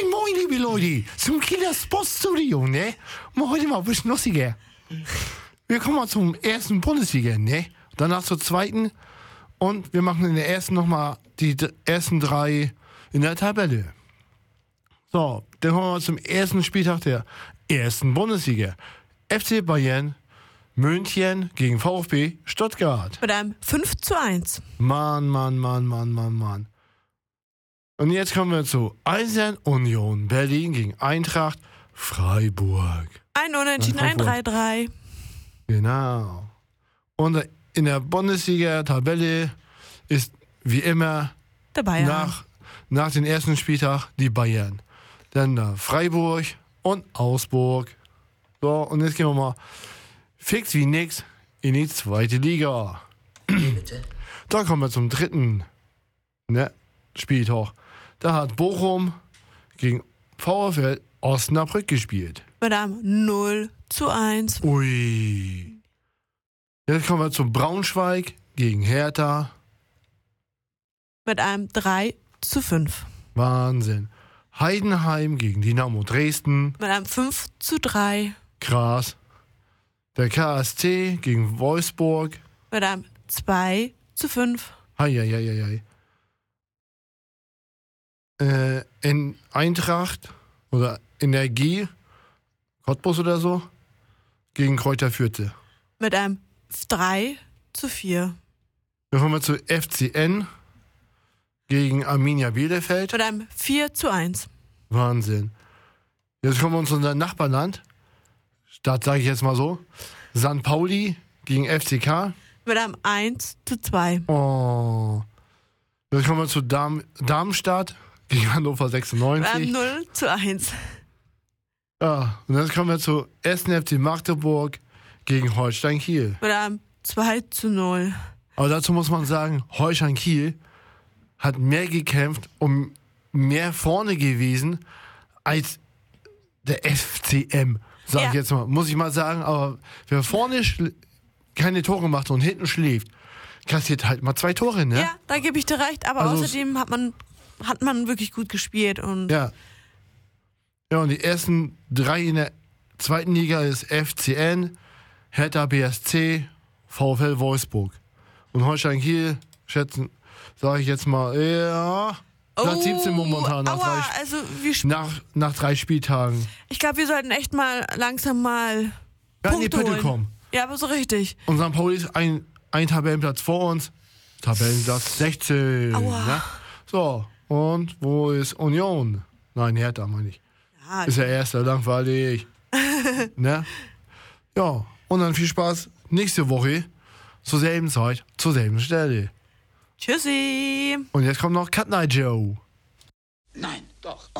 Moin, moin, liebe Leute, zum Kieler Sportstudio, ne? Mal heute mal ein bisschen lustiger. Wir kommen mal zum ersten Bundesliga, ne? Danach zur zweiten und wir machen in der ersten nochmal die ersten drei in der Tabelle. So, dann kommen wir mal zum ersten Spieltag der ersten Bundesliga. FC Bayern München gegen VfB Stuttgart. Mit einem 5:1. Mann. Und jetzt kommen wir zu Eisern Union Berlin gegen Eintracht Freiburg. Ein Unentschieden, ein 3:3. Genau. Und in der Bundesliga-Tabelle ist wie immer Der Bayern. nach dem ersten Spieltag die Bayern. Dann da Freiburg und Augsburg. So, und jetzt gehen wir mal fix wie nix in die zweite Liga. Bitte. Da kommen wir zum dritten Spieltag. Da hat Bochum gegen VfL Osnabrück gespielt. Mit einem 0:1. Ui. Jetzt kommen wir zum Braunschweig gegen Hertha. Mit einem 3:5. Wahnsinn. Heidenheim gegen Dynamo Dresden. Mit einem 5:3. Krass. Der KSC gegen Wolfsburg. Mit einem 2:5. Heieieiei. In Eintracht oder Energie, Cottbus oder so, gegen Kräuter Fürth. Mit einem 3:4. Dann kommen wir zu FCN gegen Arminia Bielefeld. Mit einem 4:1. Wahnsinn. Jetzt kommen wir uns unser Nachbarland. Stadt sage ich jetzt mal so. St. Pauli gegen FCK. Mit einem 1:2. Oh. Jetzt kommen wir zu Darmstadt gegen Hannover Mit 96. einem 0:1. Ja, und jetzt kommen wir zu 1. FC Magdeburg gegen Holstein Kiel. Mit einem 2:0. Aber dazu muss man sagen, Holstein Kiel hat mehr gekämpft und mehr vorne gewesen als der FCM, sag ich jetzt mal. Muss ich mal sagen, aber wer vorne keine Tore macht und hinten schläft, kassiert halt mal 2 Tore, ne? Ja, da gebe ich dir recht, aber Also außerdem hat man wirklich gut gespielt. Und Ja. Ja, und die ersten 3 in der zweiten Liga ist FCN, Hertha BSC, VfL Wolfsburg. Und Holstein Kiel schätzen, sage ich jetzt mal, ja, Platz 17 momentan nach 3 Spieltagen. Ich glaube, wir sollten echt mal langsam mal Ja, in die Punkte Pötte holen. kommen. Ja, aber so richtig. Und St. Pauli ist ein Tabellenplatz vor uns. Tabellenplatz 16. Aua. Ne? So, und wo ist Union? Nein, Hertha meine ich. Ja, Ist der Erste, langweilig. Ne? Ja, und dann viel Spaß nächste Woche zur selben Zeit, zur selben Stelle. tschüssi. Und jetzt kommt noch Cut Night Joe. Nein, doch.